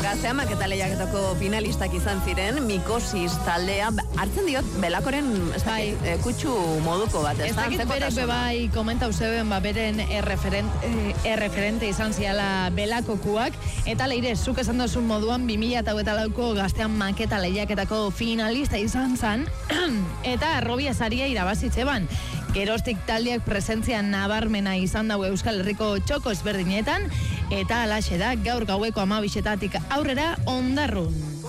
Gazteamak eta lehiaketako finalistak izan ziren, Mikosis taldea, hartzen diot, belakoren kutsu moduko bat, ez da? Ez dakit berek bebai komentau zeben, beren erreferente izan ziala belakokuak, eta leire, zuk esan dozun moduan, 2008ko Gaztean maketa lehiaketako finalista izan zan, eta Arrobia saria irabazitze ban. Gerostik taldeak presentzia nabarmena izan dago Euskal Herriko txoko ezberdinetan, eta alaxe da gaur gaueko 12 aurrera Ondarrun.